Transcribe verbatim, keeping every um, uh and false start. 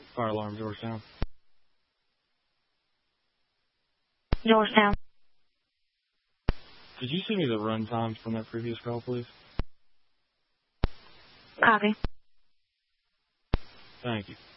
Fire alarm, Georgetown. Georgetown. Could you send me the run times from that previous call, please? Copy. Thank you.